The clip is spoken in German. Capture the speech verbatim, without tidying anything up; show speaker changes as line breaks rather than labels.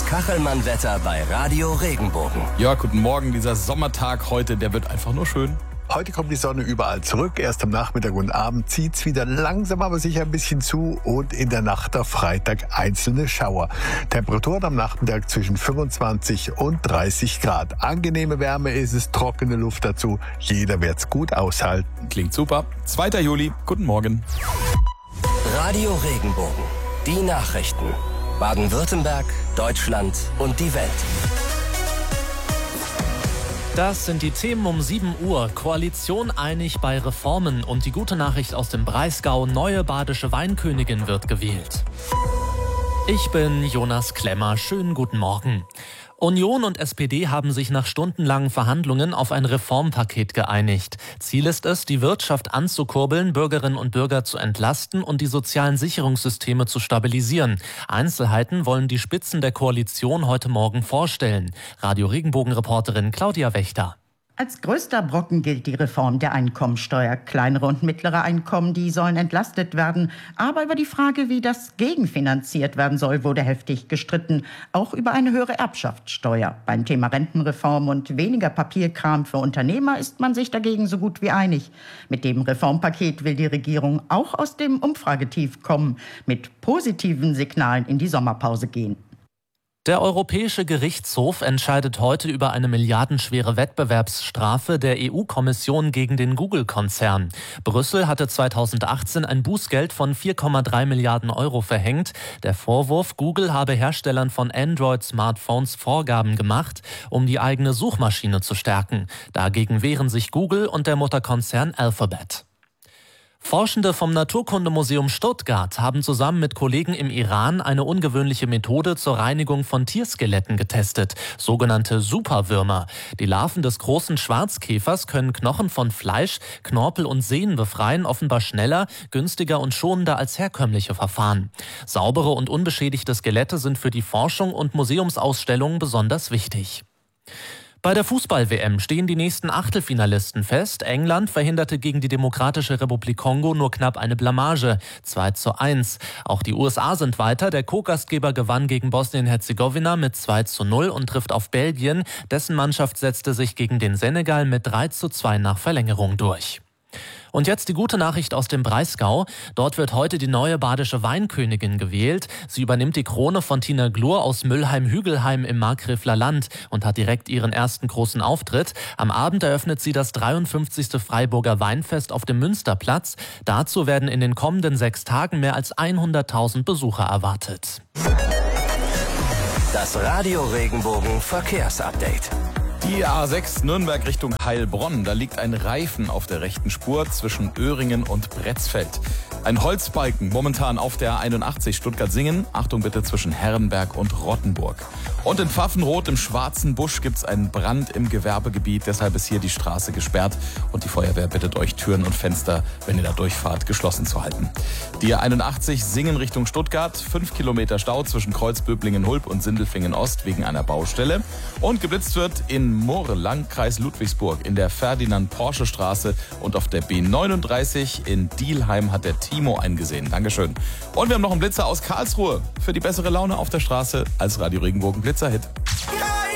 Das Kachelmann-Wetter bei Radio Regenbogen.
Ja, guten Morgen. Dieser Sommertag heute, der wird einfach nur schön.
Heute kommt die Sonne überall zurück. Erst am Nachmittag und Abend zieht's wieder langsam, aber sicher ein bisschen zu. Und in der Nacht auf Freitag einzelne Schauer. Temperaturen am Nachmittag zwischen fünfundzwanzig und dreißig Grad. Angenehme Wärme ist es, trockene Luft dazu. Jeder wird's gut aushalten.
Klingt super. zweiter Juli, guten Morgen.
Radio Regenbogen. Die Nachrichten. Baden-Württemberg, Deutschland und die Welt.
Das sind die Themen um sieben Uhr. Koalition einig bei Reformen und die gute Nachricht aus dem Breisgau. Neue badische Weinkönigin wird gewählt. Ich bin Jonas Klemmer. Schönen guten Morgen. Union und S P D haben sich nach stundenlangen Verhandlungen auf ein Reformpaket geeinigt. Ziel ist es, die Wirtschaft anzukurbeln, Bürgerinnen und Bürger zu entlasten und die sozialen Sicherungssysteme zu stabilisieren. Einzelheiten wollen die Spitzen der Koalition heute Morgen vorstellen. Radio Regenbogen-Reporterin Claudia Wächter.
Als größter Brocken gilt die Reform der Einkommensteuer. Kleinere und mittlere Einkommen, die sollen entlastet werden. Aber über die Frage, wie das gegenfinanziert werden soll, wurde heftig gestritten. Auch über eine höhere Erbschaftssteuer. Beim Thema Rentenreform und weniger Papierkram für Unternehmer ist man sich dagegen so gut wie einig. Mit dem Reformpaket will die Regierung auch aus dem Umfragetief kommen, mit positiven Signalen in die Sommerpause gehen.
Der Europäische Gerichtshof entscheidet heute über eine milliardenschwere Wettbewerbsstrafe der E U-Kommission gegen den Google-Konzern. Brüssel hatte zweitausendachtzehn ein Bußgeld von vier Komma drei Milliarden Euro verhängt. Der Vorwurf, Google habe Herstellern von Android-Smartphones Vorgaben gemacht, um die eigene Suchmaschine zu stärken. Dagegen wehren sich Google und der Mutterkonzern Alphabet. Forschende vom Naturkundemuseum Stuttgart haben zusammen mit Kollegen im Iran eine ungewöhnliche Methode zur Reinigung von Tierskeletten getestet, sogenannte Superwürmer. Die Larven des großen Schwarzkäfers können Knochen von Fleisch, Knorpel und Sehnen befreien, offenbar schneller, günstiger und schonender als herkömmliche Verfahren. Saubere und unbeschädigte Skelette sind für die Forschung und Museumsausstellungen besonders wichtig. Bei der Fußball-W M stehen die nächsten Achtelfinalisten fest. England verhinderte gegen die Demokratische Republik Kongo nur knapp eine Blamage, zwei zu eins. Auch die U S A sind weiter. Der Co-Gastgeber gewann gegen Bosnien-Herzegowina mit zwei zu null und trifft auf Belgien. Dessen Mannschaft setzte sich gegen den Senegal mit drei zu zwei nach Verlängerung durch. Und jetzt die gute Nachricht aus dem Breisgau. Dort wird heute die neue badische Weinkönigin gewählt. Sie übernimmt die Krone von Tina Glur aus Müllheim-Hügelheim im Markgräfler Land und hat direkt ihren ersten großen Auftritt. Am Abend eröffnet sie das dreiundfünfzigste Freiburger Weinfest auf dem Münsterplatz. Dazu werden in den kommenden sechs Tagen mehr als hunderttausend Besucher erwartet.
Das Radio Regenbogen Verkehrsupdate.
Die A sechs Nürnberg Richtung Heilbronn. Da liegt ein Reifen auf der rechten Spur zwischen Öhringen und Bretzfeld. Ein Holzbalken momentan auf der A einundachtzig Stuttgart-Singen. Achtung bitte zwischen Herrenberg und Rottenburg. Und in Pfaffenrod im Schwarzen Busch gibt es einen Brand im Gewerbegebiet. Deshalb ist hier die Straße gesperrt. Und die Feuerwehr bittet euch, Türen und Fenster, wenn ihr da durchfahrt, geschlossen zu halten. Die A einundachtzig Singen Richtung Stuttgart. Fünf Kilometer Stau zwischen Kreuzböblingen-Hulb und Sindelfingen-Ost wegen einer Baustelle. Und geblitzt wird in Murr, Landkreis Ludwigsburg, in der Ferdinand-Porsche-Straße und auf der B neununddreißig in Dielheim hat der Timo eingesehen. Dankeschön. Und wir haben noch einen Blitzer aus Karlsruhe für die bessere Laune auf der Straße als Radio Regenbogen Blitzerhit.